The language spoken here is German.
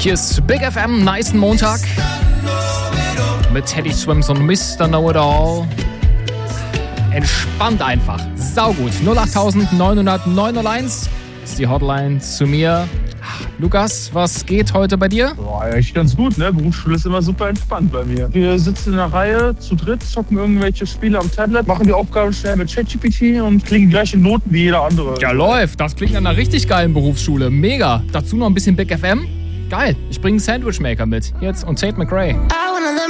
Hier ist Big FM, nice Montag. Mit Teddy Swims und Mr. Know-It-All. Entspannt einfach. Saugut. 08900 901 ist die Hotline zu mir. Lukas, was geht heute bei dir? Boah, echt ganz gut, ne? Berufsschule ist immer super entspannt bei mir. Wir sitzen in der Reihe zu dritt, zocken irgendwelche Spiele am Tablet, machen die Aufgaben schnell mit ChatGPT und kriegen die gleichen Noten wie jeder andere. Ja, läuft. Das klingt nach einer richtig geilen Berufsschule. Mega. Dazu noch ein bisschen Big FM. Geil. Ich bringe einen Sandwichmaker mit. Jetzt und Tate McRae.